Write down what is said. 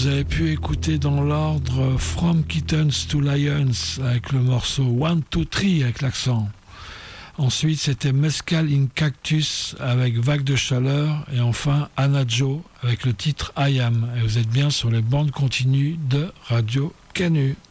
Vous avez pu écouter dans l'ordre From Kittens to Lions avec le morceau 1, 2, 3 avec l'accent. Ensuite, c'était Mescal in Cactus avec Vague de chaleur. Et enfin, Anna Joe avec le titre I Am. Et vous êtes bien sur les bandes continues de Radio Canu.